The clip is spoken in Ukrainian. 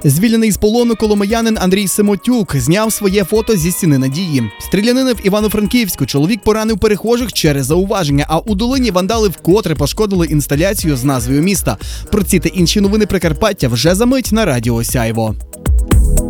Звільнений з полону коломиянин Андрій Семотюк зняв своє фото зі стіни Надії. Стрілянини в Івано-Франківську чоловік поранив перехожих через зауваження, а у Долині вандали вкотре пошкодили інсталяцію з назвою міста. Про ці та інші новини Прикарпаття вже за мить на Радіо Сяйво.